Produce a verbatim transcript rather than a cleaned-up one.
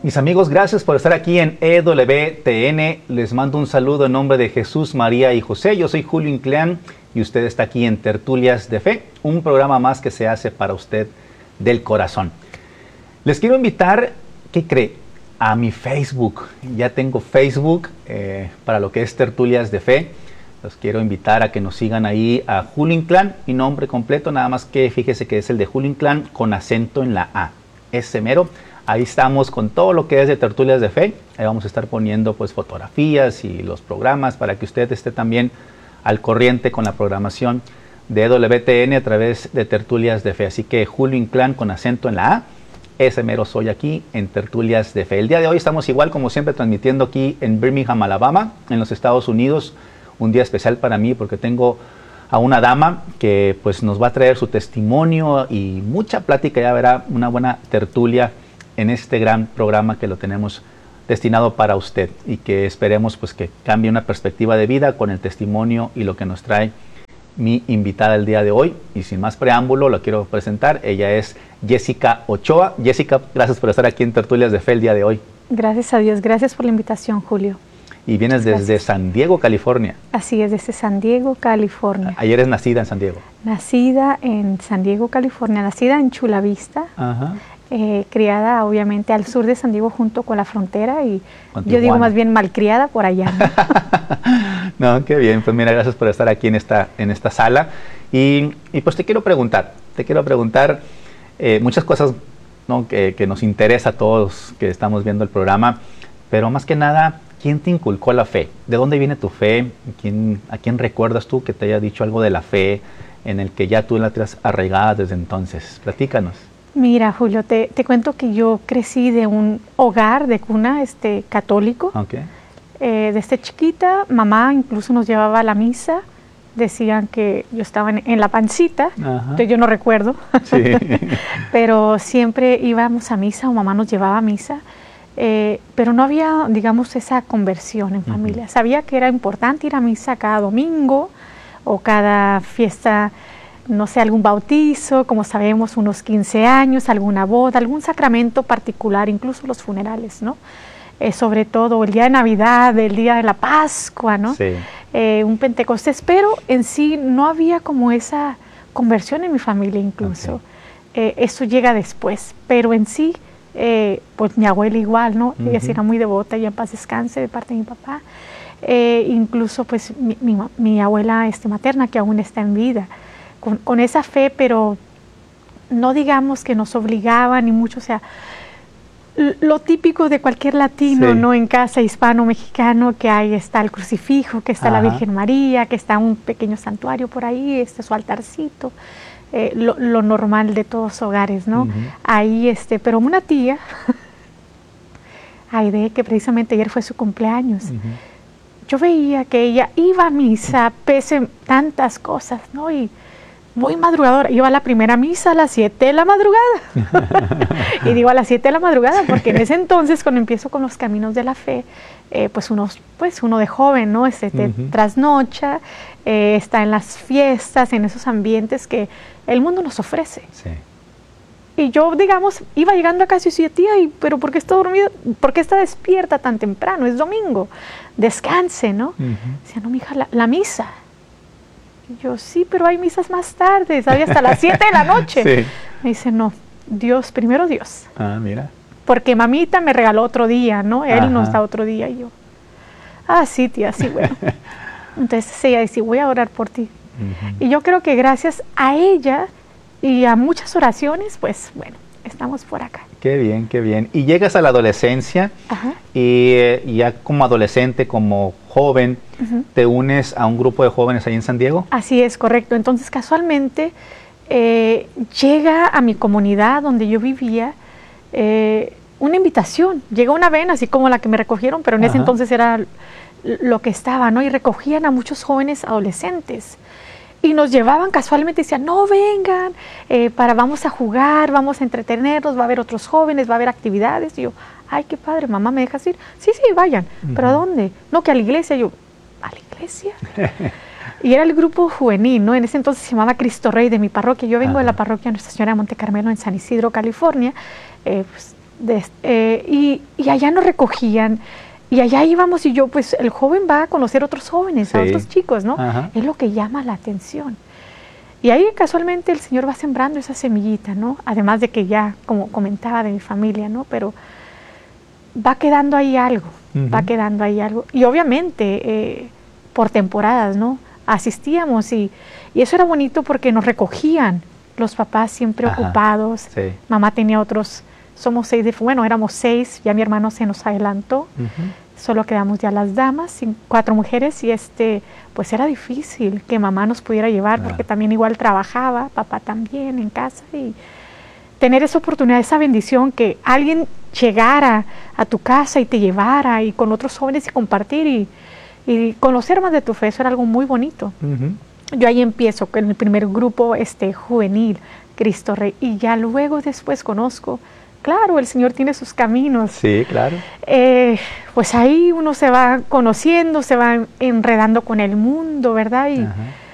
Mis amigos, gracias por estar aquí en E W T N. Les mando un saludo en nombre de Jesús, María y José. Yo soy Julio Inclán y usted está aquí en Tertulias de Fe, un programa más que se hace para usted del corazón. Les quiero invitar, ¿qué cree? A mi Facebook. Ya tengo Facebook eh, para lo que es Tertulias de Fe. Los quiero invitar a que nos sigan ahí a Julio Inclán, mi nombre completo, nada más que fíjese que es el de Julio Inclán con acento en la A. Ese mero. Ahí estamos con todo lo que es de Tertulias de Fe. Ahí vamos a estar poniendo pues fotografías y los programas para que usted esté también al corriente con la programación de E W T N a través de Tertulias de Fe. Así que Julio Inclán con acento en la A. Ese mero soy aquí en Tertulias de Fe. El día de hoy estamos igual como siempre transmitiendo aquí en Birmingham, Alabama, en los Estados Unidos. Un día especial para mí porque tengo a una dama que pues nos va a traer su testimonio y mucha plática. Ya verá una buena tertulia en este gran programa que lo tenemos destinado para usted y que esperemos pues que cambie una perspectiva de vida con el testimonio y lo que nos trae mi invitada el día de hoy. Y sin más preámbulo, la quiero presentar. Ella es Jessica Ochoa. Jessica, gracias por estar aquí en Tertulias de Fe el día de hoy. Gracias a Dios, gracias por la invitación, Julio. Y vienes Muchas desde gracias. San Diego, California. Así es, desde San Diego, California. Ayer es nacida en San Diego. Nacida en San Diego, California, nacida en Chula Vista. Ajá. Eh, criada obviamente al sur de San Diego junto con la frontera y Con yo digo Tijuana. más bien malcriada por allá, ¿no? No, qué bien, pues mira, gracias por estar aquí en esta, en esta sala y, y pues te quiero preguntar, te quiero preguntar eh, muchas cosas, ¿no? que, que nos interesa a todos que estamos viendo el programa, pero más que nada, ¿quién te inculcó la fe? ¿De dónde viene tu fe? ¿Quién, ¿A quién recuerdas tú que te haya dicho algo de la fe en el que ya tú la tienes arraigada desde entonces? Platícanos. Mira, Julio, te, te cuento que yo crecí de un hogar de cuna este, católico. Okay. Eh, desde chiquita, mamá incluso nos llevaba a la misa. Decían que yo estaba en, en la pancita, Ajá. entonces yo no recuerdo. Sí. Pero siempre íbamos a misa o mamá nos llevaba a misa. Eh, pero no había, digamos, esa conversión en familia. Uh-huh. Sabía que era importante ir a misa cada domingo o cada fiesta, no sé, algún bautizo, como sabemos, unos quince años, alguna boda, algún sacramento particular, incluso los funerales, ¿no? Eh, sobre todo el día de Navidad, el día de la Pascua, ¿no? Sí. Eh, un Pentecostés, pero en sí no había como esa conversión en mi familia incluso. Okay. Eh, eso llega después, pero en sí, eh, pues mi abuela igual, ¿no? Uh-huh. Ella sí era muy devota, y en paz descanse de parte de mi papá. Eh, incluso pues mi, mi, mi abuela este, materna, que aún está en vida. Con, con esa fe, pero no digamos que nos obligaba ni mucho, o sea, lo típico de cualquier latino, sí. ¿no? En casa hispano-mexicano, que ahí está el crucifijo, que está Ajá. la Virgen María, que está un pequeño santuario por ahí, este su altarcito, eh, lo, lo normal de todos los hogares, ¿no? Uh-huh. Ahí, este, pero una tía, Aide, que precisamente ayer fue su cumpleaños, uh-huh. yo veía que ella iba a misa, pese tantas cosas, ¿no? Y muy madrugadora, iba a la primera misa a las siete de la madrugada. Y digo a las siete de la madrugada porque en ese entonces, cuando empiezo con los caminos de la fe, eh, pues, uno, pues uno de joven, ¿no? Este, te uh-huh. trasnocha, eh, está en las fiestas, en esos ambientes que el mundo nos ofrece. Sí. Y yo, digamos, iba llegando a casa y decía, tía, ¿y, pero por qué está dormida? ¿Por qué está despierta tan temprano? Es domingo, descanse, ¿no? Uh-huh. Decía, no, mija, la, la misa. Y yo, sí, pero hay misas más tarde, ¿sabes? Hasta las siete de la noche. Sí. Me dice, no, Dios, primero Dios. Ah, mira. Porque mamita me regaló otro día, ¿no? Él Ajá. nos da otro día. Y yo, ah, sí, tía, sí, bueno. Entonces ella dice, voy a orar por ti. Uh-huh. Y yo creo que gracias a ella y a muchas oraciones, pues, bueno, estamos por acá. Qué bien, qué bien. Y llegas a la adolescencia Ajá. y eh, ya como adolescente, como joven, uh-huh. te unes a un grupo de jóvenes ahí en San Diego. Así es, correcto. Entonces, casualmente, eh, llega a mi comunidad donde yo vivía eh, una invitación. Llega una vena, así como la que me recogieron, pero en Ajá. ese entonces era lo que estaba, ¿no? Y recogían a muchos jóvenes adolescentes. Y nos llevaban casualmente, decían, no, vengan, eh, para vamos a jugar, vamos a entretenernos, va a haber otros jóvenes, va a haber actividades. Y yo, ay, qué padre, mamá, ¿me dejas ir? Sí, sí, vayan. Uh-huh. ¿Pero a dónde? No, que a la iglesia. Yo, ¿a la iglesia? Y era el grupo juvenil, ¿no? En ese entonces se llamaba Cristo Rey de mi parroquia. Yo vengo Ajá. de la parroquia Nuestra Señora de Monte Carmelo en San Isidro, California. Eh, pues, De, eh, y, y allá nos recogían, y allá íbamos, y yo, pues el joven va a conocer a otros jóvenes, sí. a otros chicos, ¿no? Ajá. Es lo que llama la atención. Y ahí casualmente el Señor va sembrando esa semillita, ¿no? Además de que ya, como comentaba, de mi familia, ¿no? Pero va quedando ahí algo, uh-huh. va quedando ahí algo. Y obviamente, eh, por temporadas, ¿no? Asistíamos y, y eso era bonito porque nos recogían, los papás siempre Ajá. ocupados, sí. mamá tenía otros, somos seis, de, bueno, éramos seis, ya mi hermano se nos adelantó, uh-huh. solo quedamos ya las damas, cuatro mujeres, y este, pues era difícil que mamá nos pudiera llevar, ah. porque también igual trabajaba, papá también en casa, y tener esa oportunidad, esa bendición, que alguien llegara a tu casa y te llevara, y con otros jóvenes y compartir, y, y conocer más de tu fe, eso era algo muy bonito. Uh-huh. Yo ahí empiezo con el primer grupo este, juvenil, Cristo Rey, y ya luego después conozco. Claro, el Señor tiene sus caminos. Sí, claro. Eh, pues ahí uno se va conociendo, se va enredando con el mundo, ¿verdad? Y, Ajá.